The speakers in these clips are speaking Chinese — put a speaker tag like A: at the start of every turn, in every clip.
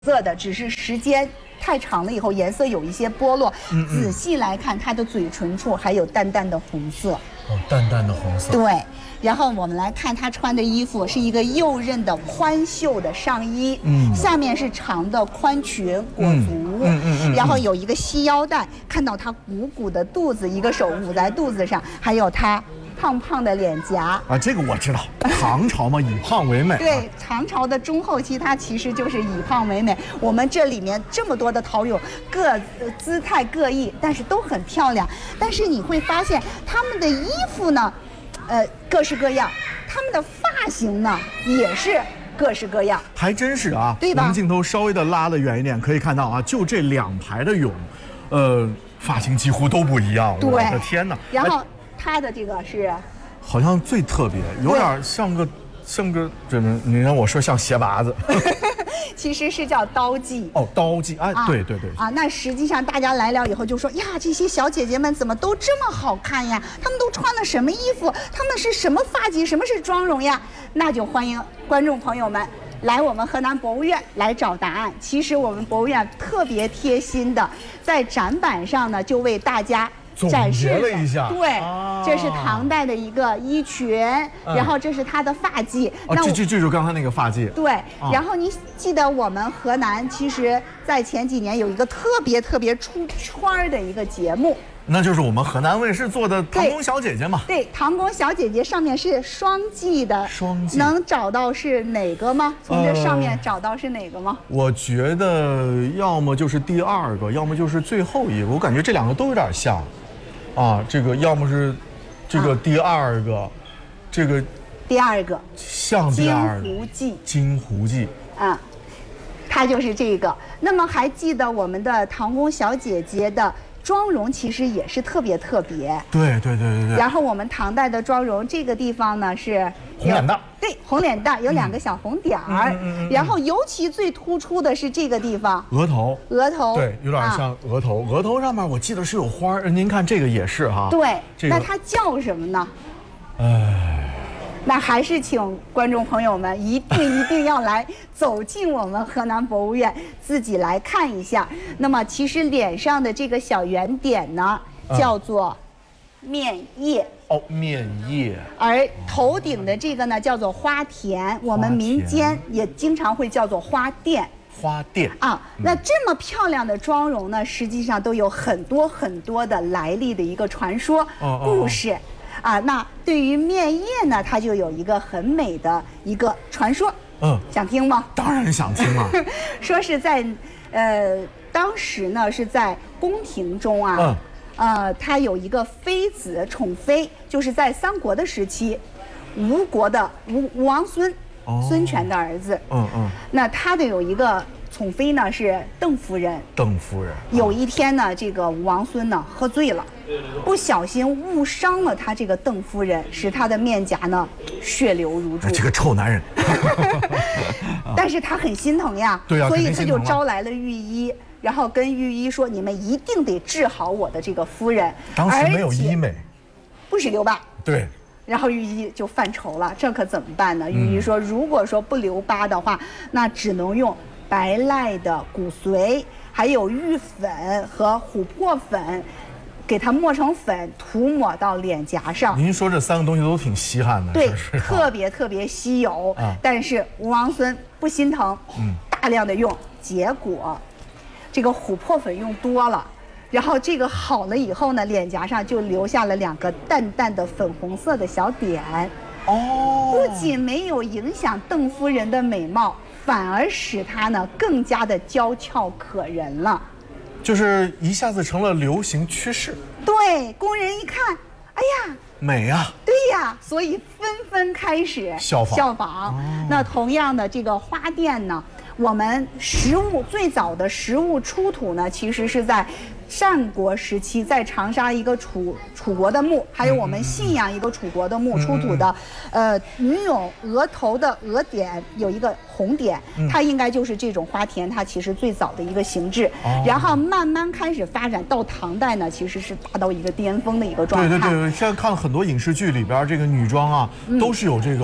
A: 色的，只是时间太长了以后颜色有一些剥落。仔细来看，它的嘴唇处还有淡淡的红色。
B: 哦，淡淡的红色。
A: 对。然后我们来看她穿的衣服是一个右衽的宽袖的上衣，下面是长的宽裙裹足，然后有一个细腰带，看到她鼓鼓的肚子，一个手捂在肚子上，还有她胖胖的脸颊
B: 啊，这个我知道，唐朝嘛，以胖为美。
A: 对，唐朝的中后期，它其实就是以胖为美。我们这里面这么多的陶俑，姿态各异，但是都很漂亮。但是你会发现，他们的衣服呢，各式各样，他们的发型呢，也是各式各样。
B: 还真是啊，
A: 对吧？
B: 我们镜头稍微的拉得远一点，可以看到啊，就这两排的俑，发型几乎都不一样。
A: 对，
B: 我的天哪！
A: 然后它的这个是，
B: 好像最特别，有点像个怎么？你让我说像鞋拔子。
A: 其实是叫刀髻
B: 哦，刀髻，哎，对对对
A: 啊，那实际上大家来了以后就说呀，这些小姐姐们怎么都这么好看呀？她们都穿了什么衣服？她们是什么发髻？什么是妆容呀？那就欢迎观众朋友们来我们河南博物院来找答案。其实我们博物院特别贴心的，在展板上呢就为大家展示
B: 了一下，
A: 对，这是唐代的一个衣裙，然后这是她的发髻。
B: 那这就是刚才那个发髻。
A: 对，然后你记得我们河南其实在前几年有一个特别出圈的一个节目，
B: 那就是我们河南卫视做的《唐宫小姐姐》嘛。
A: 对，唐宫小姐姐上面是双髻的，
B: 双髻
A: 能找到是哪个吗？从这上面找到是哪个吗？
B: 我觉得要么就是第二个，要么就是最后一个。我感觉这两个都有点像。啊，这个要么是这个第二个，这个
A: 第二个
B: 像第二个
A: 金狐记，
B: 金狐记
A: 啊，它就是这个。那么还记得我们的唐宫小姐姐的妆容其实也是特别。
B: 对。
A: 然后我们唐代的妆容，这个地方呢是
B: 红脸蛋，
A: 对，红脸蛋有两个小红点儿，然后尤其最突出的是这个地方，
B: 额头，对，有点像额头，额头上面我记得是有花儿，您看这个也是哈。
A: 对，那它叫什么呢？那还是请观众朋友们一定要来走进我们河南博物院，自己来看一下。那么其实脸上的这个小圆点呢，叫做面叶。
B: 哦，面叶。
A: 而头顶的这个呢，叫做花田，我们民间也经常会叫做花钿。
B: 花钿
A: 啊，那这么漂亮的妆容呢，实际上都有很多的来历的一个传说故事。啊，那对于面叶呢，它就有一个很美的一个传说。想听吗？
B: 当然想听了。
A: 说是在，当时呢是在宫廷中啊，他有一个妃子宠妃，就是在三国的时期，吴国的吴王孙，孙权的儿子。那他的有一个宠妃呢是邓夫人。
B: 邓夫人。
A: 有一天呢，这个吴王孙呢喝醉了，不小心误伤了他这个邓夫人，使他的面颊呢血流如注。
B: 这个臭男人。
A: 但是他很心疼呀，
B: 对呀，
A: 所以他就招来了御医，然后跟御医说：“你们一定得治好我的这个夫人。”
B: 当时没有医美，
A: 不许留疤。
B: 对。
A: 然后御医就犯愁了，这可怎么办呢？御医说：“如果说不留疤的话，那只能用白赖的骨髓，还有玉粉和琥珀粉，给它磨成粉，涂抹到脸颊上。”
B: 您说这三个东西都挺稀罕的，
A: 对，特别稀有。但是吴王孙不心疼，大量的用，结果这个琥珀粉用多了，然后这个好了以后呢，脸颊上就留下了两个淡的粉红色的小点。不仅没有影响邓夫人的美貌，反而使她呢更加的娇俏可人了，
B: 就是一下子成了流行趋势。
A: 对，工人一看，哎呀，
B: 美呀！
A: 对呀，所以纷开始效仿。那同样的这个花钿呢，我们最早的实物出土呢，其实是在战国时期，在长沙一个楚国的墓，还有我们信阳一个楚国的墓出土的，女俑额头的额点有一个红点，它应该就是这种花田，它其实最早的一个形制，然后慢慢开始发展到唐代呢，其实是达到一个巅峰的一个状态。
B: 对，现在看很多影视剧里边，这个女装啊，都是有这个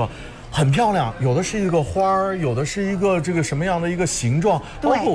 B: 很漂亮，有的是一个花儿，有的是一个这个什么样的一个形状，包括